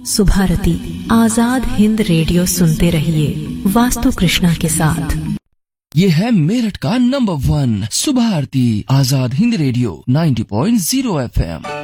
Subharti Azad Hind radio सुनते रहिए वास्तु कृष्णा के साथ। ये है मेरठ का number 1 Subharti Azad Hind radio 90.0 FM।